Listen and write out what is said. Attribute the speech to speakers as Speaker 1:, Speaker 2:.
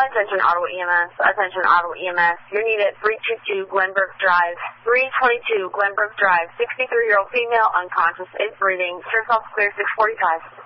Speaker 1: Attention Ottawa EMS. Attention Ottawa EMS. You're needed 322 Glenbrook Drive. 322 Glenbrook Drive. 63-year-old female, unconscious, is breathing. Surf off clear 645.